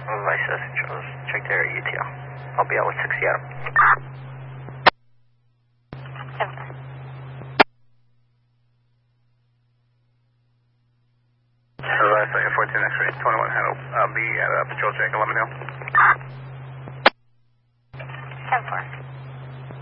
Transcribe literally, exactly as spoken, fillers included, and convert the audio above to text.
Vice Citizen Charles, check their U T L. I'll be out with six Seattle. Vice Citizen fourteen X-ray, twenty-one handle. I'll be at a patrol check, let me know. ten four.